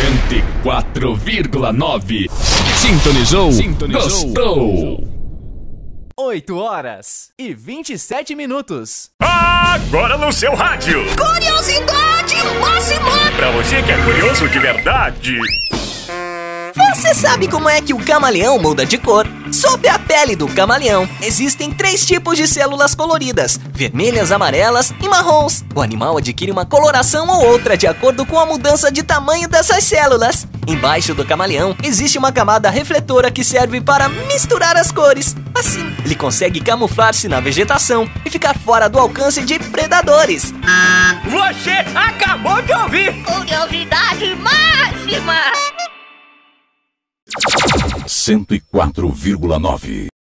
104,9. Sintonizou? Gostou? 8h27. Agora no seu rádio. Curiosidade máxima! Pra você que é curioso de verdade. Você sabe como é que o camaleão muda de cor? Sob a pele do camaleão, existem 3 tipos de células coloridas: vermelhas, amarelas e marrons. O animal adquire uma coloração ou outra de acordo com a mudança de tamanho dessas células. Embaixo do camaleão existe uma camada refletora que serve para misturar as cores. Assim, ele consegue camuflar-se na vegetação e ficar fora do alcance de predadores. Você acabou de ouvir Curiosidade máxima! 104,9.